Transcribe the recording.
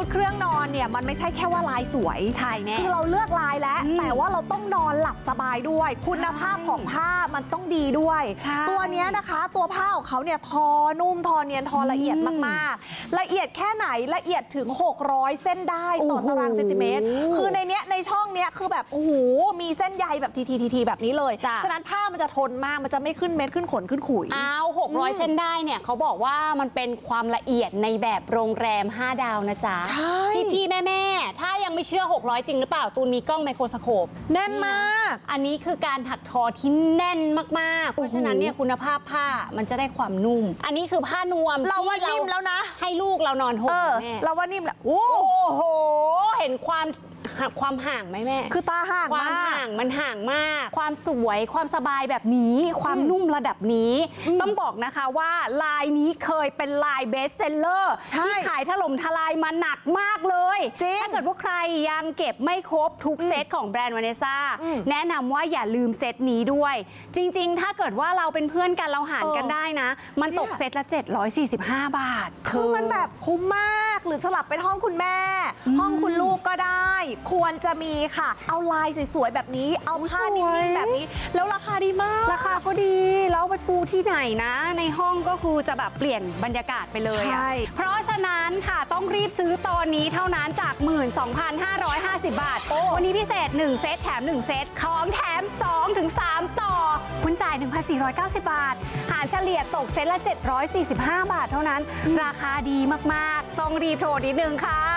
ดเครื่องนอนเนี่ยมันไม่ใช่แค่ว่าลายสวยใช่แม่คือเราเลือกลายแล้วแต่ว่าเราต้องนอนหลับสบายด้วยคุณภาพของผ้ามันต้องดีด้วยตัวนี้นะคะตัวผ้าของเขาเนี่ยทอนุ่มทอเนียนทอละเอียดมากๆละเอียดแค่ไหนละเอียดถึง600เส้นได้ต่อตารางเซนติเมตรคือในช่องเนี้ยคือแบบโอ้โหมีเส้นใยแบบทีแบบนี้เลยฉะนั้นผ้ามันจะทนมากมันจะไม่ขึ้นเม็ดขึ้นขนขึ้นขุย 600เส้นได้เนี่ยเขาบอกว่ามันเป็นความละเอียดในแบบโรงแรม5 ดาวนะจ๊ะใช่พี่แม่ถ้ายังไม่เชื่อ600จริงหรือเปล่าตูนมีกล้องไมโครสโคปแน่นมากอันนี้คือการถักทอที่แน่นมากๆเพราะฉะนั้นเนี่ยคุณภาพผ้ามันจะได้ความนุ่มอันนี้คือผ้านวมเราว่านิ่มแล้วนะให้ลูกเรานอนห่มแม่เราว่านิ่มแล้วโอ้โหเห็นความห่างไหมแม่คือตาห่างความห่างมันห่างมากความสวยความสบายแบบนี้ความนุ่มระดับนี้ต้องบอกนะคะว่าลายนี้เคยเป็นลายเบสเซลเลอร์ที่ขายถล่มทลายมาหนักมากเลยถ้าเกิดว่าใครยังเก็บไม่ครบทุกเซตของแบรนด์วาเนซ่าแนะนำว่าอย่าลืมเซตนี้ด้วยจริงๆถ้าเกิดว่าเราเป็นเพื่อนกันเราหารกันได้นะมันตกเซตละ745 บาทคือมันแบบคุ้มมากหรือสลับเป็นห้องคุณแม่ห้องคุณลูกก็ได้ควรจะมีค่ะเอาลายสวยๆแบบนี้เอาผ้านิ่มๆแบบนี้แล้วราคาดีมากราคาก็ดีแล้วไปปูที่ไหนนะในห้องก็คือจะแบบเปลี่ยนบรรยากาศไปเลยเพราะฉะนั้นค่ะต้องรีบซื้อตอนนี้เท่านั้นจาก 12,550 บาทวันนี้พิเศษ1เซตแถม1เซตของแถม 2-3 ต่อคุณจ่าย 1,490 บาทหารเฉลี่ยตกเซตละ745 บาทเท่านั้นราคาดีมากๆต้องรีบโทรนิดนึงค่ะ